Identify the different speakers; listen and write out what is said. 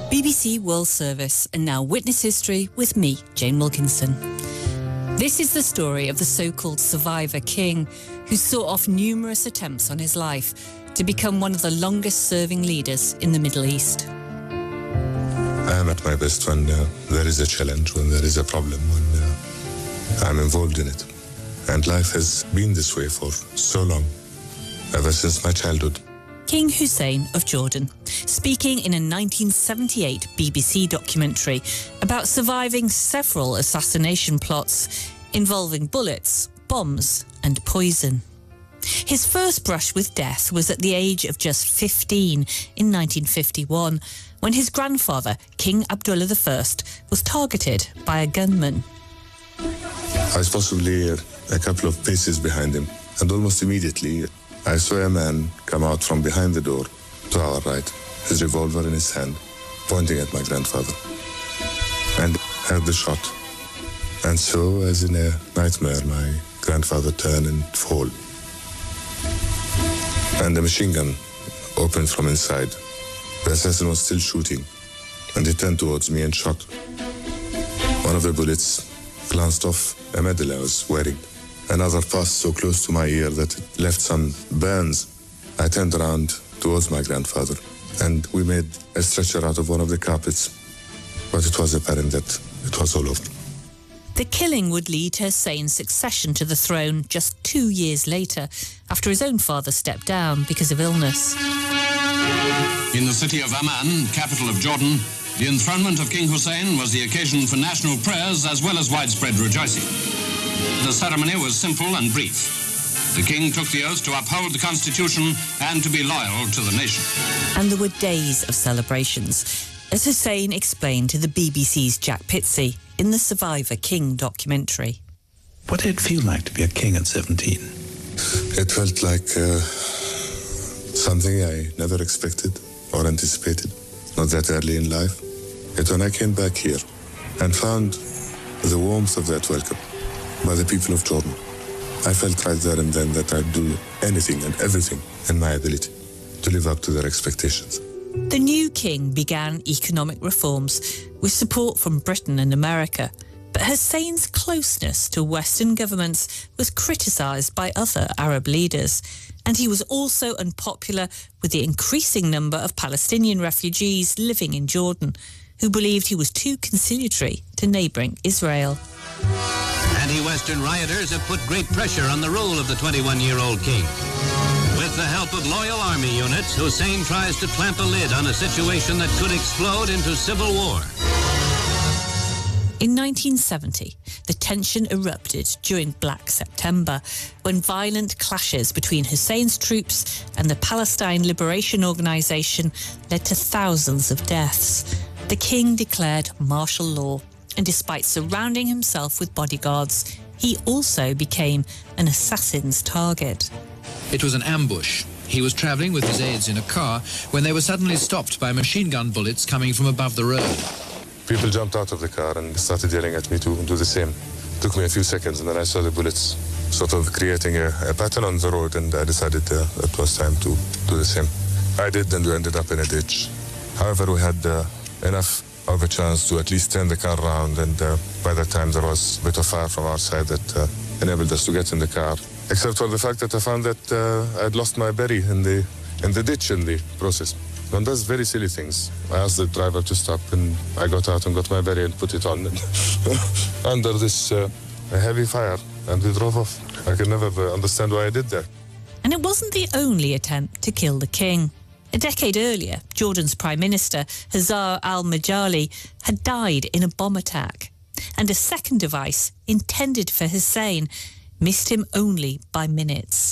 Speaker 1: BBC World Service, and now Witness History with me, Jane Wilkinson. This is the story of the so-called survivor king, who saw off numerous attempts on his life to become one of the longest-serving leaders in the Middle East.
Speaker 2: I am at my best when there is a challenge, when there is a problem, when I'm involved in it. And life has been this way for so long, ever since my childhood.
Speaker 1: King Hussein of Jordan, speaking in a 1978 BBC documentary about surviving several assassination plots involving bullets, bombs and poison. His first brush with death was at the age of just 15 in 1951, when his grandfather, King Abdullah I, was targeted by a gunman.
Speaker 2: I was possibly a couple of paces behind him, and almost immediately I saw a man come out from behind the door to our right, his revolver in his hand, pointing at my grandfather. And heard the shot. And so, as in a nightmare, my grandfather turned and fall. And the machine gun opened from inside. The assassin was still shooting, and he turned towards me and shot. One of the bullets glanced off a medal I was wearing. Another passed so close to my ear that it left some burns. I turned around towards my grandfather, and we made a stretcher out of one of the carpets. But it was apparent that it was all over.
Speaker 1: The killing would lead to Hussein's succession to the throne just 2 years later, after his own father stepped down because of illness.
Speaker 3: In the city of Amman, capital of Jordan, the enthronement of King Hussein was the occasion for national prayers as well as widespread rejoicing. The ceremony was simple and brief. The king took the oath to uphold the constitution and to be loyal to the nation.
Speaker 1: And there were days of celebrations, as Hussein explained to the BBC's Jack Pitsey in the Survivor King documentary.
Speaker 4: What did it feel like to be a king at 17?
Speaker 2: It felt like something I never expected or anticipated, not that early in life. It's when I came back here and found the warmth of that welcome by the people of Jordan. I felt right there and then that I'd do anything and everything in my ability to live up to their expectations.
Speaker 1: The new king began economic reforms with support from Britain and America, but Hussein's closeness to Western governments was criticised by other Arab leaders, and he was also unpopular with the increasing number of Palestinian refugees living in Jordan, who believed he was too conciliatory to neighbouring Israel.
Speaker 5: Anti-Western rioters have put great pressure on the rule of the 21-year-old king. With the help of loyal army units, Hussein tries to clamp a lid on a situation that could explode into civil war.
Speaker 1: In 1970, the tension erupted during Black September, when violent clashes between Hussein's troops and the Palestine Liberation Organization led to thousands of deaths. The king declared martial law, and despite surrounding himself with bodyguards, he also became an assassin's target.
Speaker 6: It was an ambush. He was travelling with his aides in a car when they were suddenly stopped by machine gun bullets coming from above the road.
Speaker 2: People jumped out of the car and started yelling at me to do the same. It took me a few seconds, and then I saw the bullets sort of creating a pattern on the road, and I decided it was time to do the same. I did, and we ended up in a ditch. However, we had enough of a chance to at least turn the car around, and by that time there was a bit of fire from our side that enabled us to get in the car. Except for the fact that I found that I'd lost my berry in the ditch in the process. And those very silly things. I asked the driver to stop, and I got out and got my berry and put it on under this heavy fire, and we drove off. I could never understand why I did that.
Speaker 1: And it wasn't the only attempt to kill the king. A decade earlier, Jordan's Prime Minister, Hazar al-Majali, had died in a bomb attack. And a second device, intended for Hussein, missed him only by minutes.